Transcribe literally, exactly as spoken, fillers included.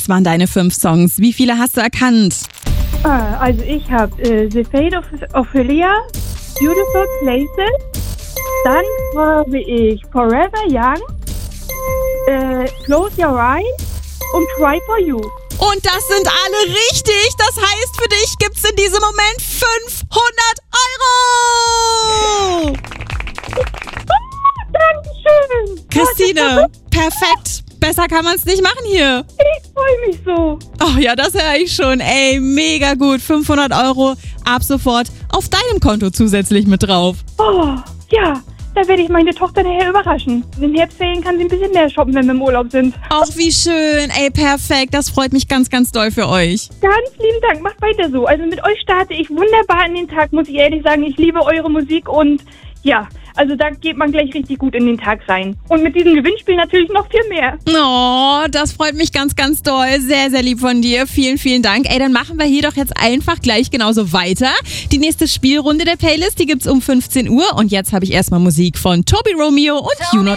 Was waren deine fünf Songs? Wie viele hast du erkannt? Ah, also ich habe äh, The Fate of Ophelia, Beautiful Places, dann habe ich Forever Young, äh, Close Your Eyes und Cry For You. Und das sind alle richtig. Das heißt, für dich gibt's in diesem Moment fünfhundert Euro. Oh, Dankeschön. Christine, perfekt. Besser kann man es nicht machen hier. Ich freue mich so. Oh ja, das höre ich schon. Ey, mega gut. fünfhundert Euro ab sofort auf deinem Konto zusätzlich mit drauf. Oh, ja. Da werde ich meine Tochter nachher überraschen. In den Herbstferien kann sie ein bisschen mehr shoppen, wenn wir im Urlaub sind. Ach, wie schön. Ey, perfekt. Das freut mich ganz, ganz doll für euch. Ganz lieben Dank. Macht weiter so. Also mit euch starte ich wunderbar in den Tag, muss ich ehrlich sagen. Ich liebe eure Musik und ja, also da geht man gleich richtig gut in den Tag rein. Und mit diesem Gewinnspiel natürlich noch viel mehr. Oh, das freut mich ganz, ganz doll. Sehr, sehr lieb von dir. Vielen, vielen Dank. Ey, dann machen wir hier doch jetzt einfach gleich genauso weiter. Die nächste Spielrunde der Playlist, die gibt's um fünfzehn Uhr. Und jetzt habe ich erstmal Musik von Toby Romeo und You Not